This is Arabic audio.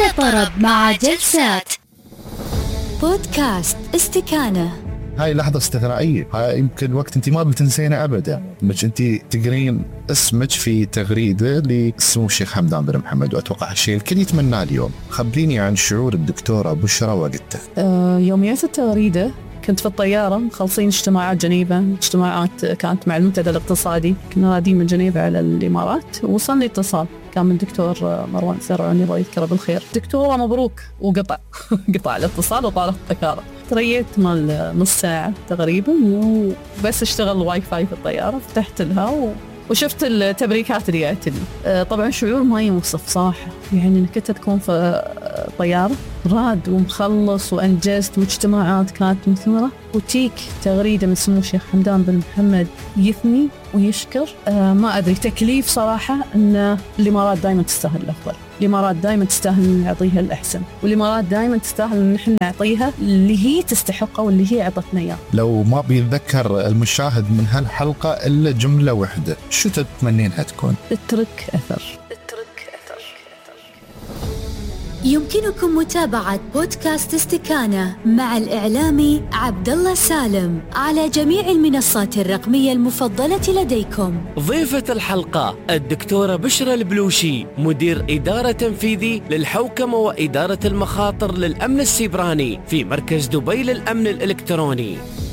على طرب مع جلسات بودكاست استكانة. هاي لحظة استثنائية، هاي يمكن وقت انت ما بتنسينا ابدا، مش انت تقرين اسمك في تغريدة لسمو الشيخ حمدان بن محمد، واتوقع هالشيء الكل يتمناه اليوم. خبريني عن شعور الدكتورة بشرى وقتها. يوميات التغريدة كنت في الطيارة مخلصين اجتماعات جنيفة، اجتماعات كانت مع المنتدى الاقتصادي، كنا رادين من جنيفة على الإمارات. وصلني اتصال كان من الدكتور مروان سرعني الله يذكره بالخير: دكتورة مبروك. وقطع قطع الاتصال وطارت الطيارة. تريت مال نص ساعة تقريبا وبس اشتغل الواي فاي في الطيارة، فتحت لها وشفت التبريكات اللي جاءت لي. طبعا شعور ما يوصف صراحة، يعني انك انت تكون في طيارة راد ومخلص وانجزت واجتماعات كانت مثمرة، وتيك تغريدة من سمو الشيخ حمدان بن محمد يثني ويشكر. ما ادري، تكليف صراحة ان الامارات دائما تستاهل الافضل، الامارات دائما تستاهل ان نعطيها الاحسن، والامارات دائما تستاهل ان نحن نعطيها اللي هي تستحقه واللي هي عطتنا اياه. لو ما بيتذكر المشاهد من هالحلقة الا جملة واحدة، شو تتمنينها تكون؟ اترك اثر. يمكنكم متابعة بودكاست استكانة مع الإعلامي عبد الله سالم على جميع المنصات الرقمية المفضلة لديكم. ضيفة الحلقة الدكتورة بشرى البلوشي، مدير إدارة تنفيذي للحوكمة وإدارة المخاطر للأمن السيبراني في مركز دبي للأمن الإلكتروني.